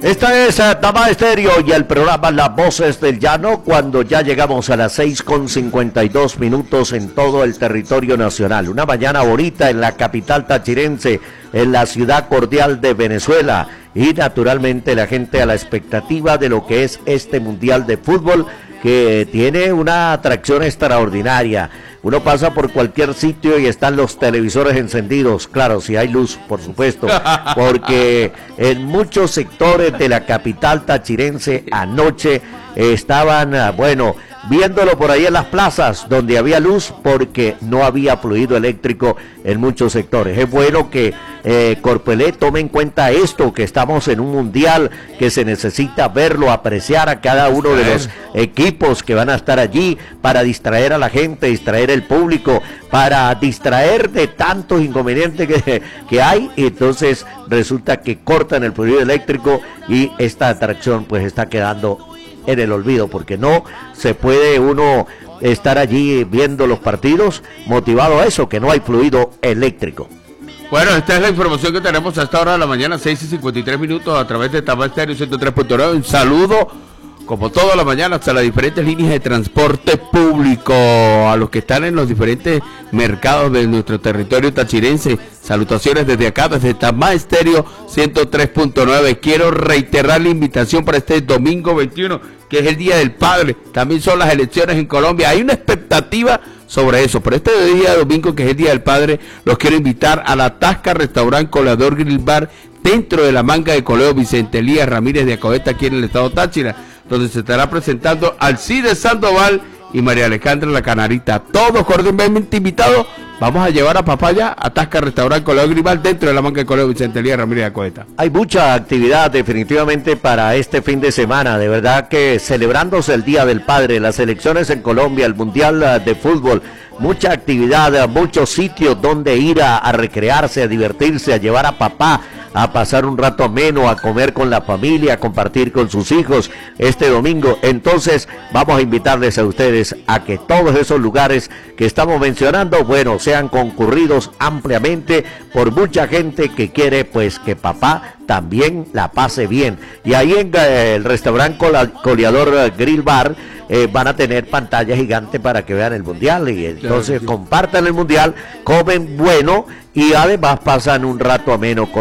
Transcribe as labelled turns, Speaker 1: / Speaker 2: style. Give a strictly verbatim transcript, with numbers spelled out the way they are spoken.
Speaker 1: Esta es uh, Tama Estéreo y el programa Las Voces del Llano, cuando ya llegamos a las seis con cincuenta y dos minutos en todo el territorio nacional. Una mañana bonita en la capital tachirense, en la ciudad cordial de Venezuela, y naturalmente la gente a la expectativa de lo que es este Mundial de Fútbol, que tiene una atracción extraordinaria. Uno pasa por cualquier sitio y están los televisores encendidos, claro, si hay luz, por supuesto, porque en muchos sectores de la capital tachirense anoche estaban, bueno, viéndolo por ahí en las plazas donde había luz, porque no había fluido eléctrico en muchos sectores. Es bueno que eh, Corpelé tome en cuenta esto, que estamos en un mundial, que se necesita verlo, apreciar a cada uno de los equipos que van a estar allí para distraer a la gente, distraer el público, para distraer de tantos inconvenientes que, que hay. Y entonces resulta que cortan el fluido eléctrico y esta atracción pues está quedando en el olvido, porque no se puede uno estar allí viendo los partidos motivado a eso, que no hay fluido eléctrico.
Speaker 2: Bueno, esta es la información que tenemos a esta hora de la mañana, seis y cincuenta y tres minutos, a través de Tama Estéreo ciento tres punto nueve. Un saludo, como toda la mañana, hasta las diferentes líneas de transporte público, a los que están en los diferentes mercados de nuestro territorio tachirense. Salutaciones desde acá, desde Tama Estéreo ciento tres punto nueve. Quiero reiterar la invitación para este domingo veintiuno, que es el Día del Padre. También son las elecciones en Colombia. Hay una expectativa sobre eso. Pero este día domingo, que es el Día del Padre, los quiero invitar a la Tasca Restaurant Coleador Grill Bar, dentro de la manga de Coleo Vicente Elías Ramírez de Acoeta, aquí en el estado Táchira, donde se estará presentando Alcides Sandoval y María Alejandra La Canarita. Todos cordialmente invitados. Vamos a llevar a papá ya a Tasca Restaurant Coleador Grill Bar, dentro de la manga de Coleo Vicente Elías Ramírez de Acoeta.
Speaker 1: Hay mucha actividad definitivamente para este fin de semana. De verdad que celebrándose el Día del Padre, las elecciones en Colombia, el Mundial de Fútbol, mucha actividad, muchos sitios donde ir a, a recrearse, a divertirse, a llevar a papá, a pasar un rato ameno, a comer con la familia, a compartir con sus hijos este domingo. Entonces vamos a invitarles a ustedes a que todos esos lugares que estamos mencionando, bueno, sean concurridos ampliamente por mucha gente que quiere pues que papá también la pase bien. Y ahí en eh, el restaurante Coleador Grill Bar eh, van a tener pantalla gigante para que vean el mundial, y entonces claro, sí, compartan el mundial, comen bueno y además pasan un rato ameno con